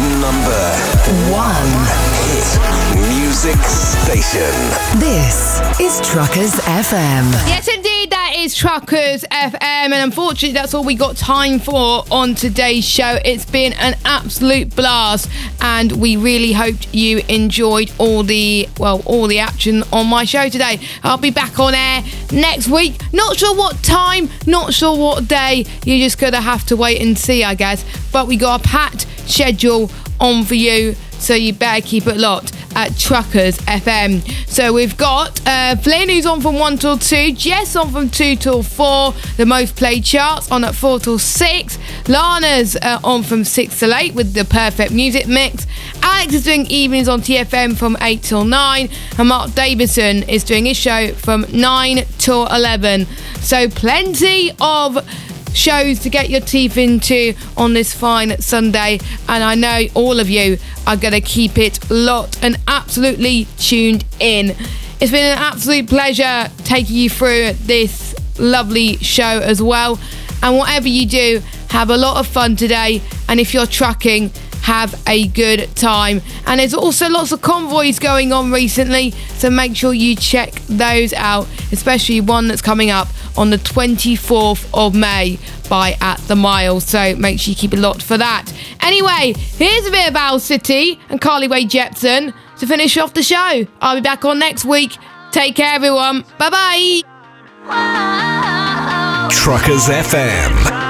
number one hit music station. This is Truckers FM. Yes, indeed, that is Truckers FM, and unfortunately, that's all we got time for on today's show. It's been an absolute blast, and we really hoped you enjoyed all the action on my show today. I'll be back on air next week. Not sure what time, not sure what day. You're just gonna have to wait and see, I guess. But we got a packed schedule on for you, so you better keep it locked at Truckers FM. So we've got Flynn, who's on from 1 till 2, Jess on from 2 till 4, the most played charts on at 4 till 6, Lana's on from 6 till 8 with the perfect music mix, Alex is doing evenings on TFM from 8 till 9, and Mark Davison is doing his show from 9 till 11. So plenty of shows to get your teeth into on this fine Sunday, and I know all of you are going to keep it locked and absolutely tuned in. It's been an absolute pleasure taking you through this lovely show as well, and whatever you do, have a lot of fun today, and if you're trucking, have a good time. And there's also lots of convoys going on recently, so make sure you check those out, especially one that's coming up on the 24th of May by At The Mile, so make sure you keep it locked for that. Anyway, here's a bit of Owl City and Carly Rae Jepsen to finish off the show. I'll be back on next week. Take care, everyone. Bye-bye. Truckers FM.